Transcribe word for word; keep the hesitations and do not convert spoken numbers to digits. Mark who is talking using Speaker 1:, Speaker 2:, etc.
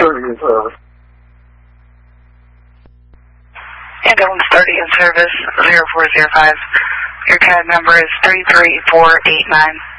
Speaker 1: thirty in service.
Speaker 2: Ambulance thirty in service, zero four zero five. Your code number is three three four eight nine.